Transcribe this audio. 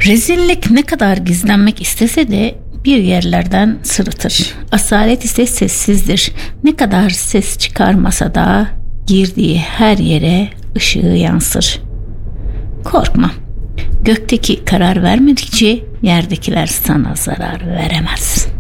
Rezillik ne kadar gizlenmek istese de bir yerlerden sırıtır. Asalet ise sessizdir. Ne kadar ses çıkarmasa da girdiği her yere ışığı yansır. Korkma. Gökteki karar vermedikçe yerdekiler sana zarar veremez.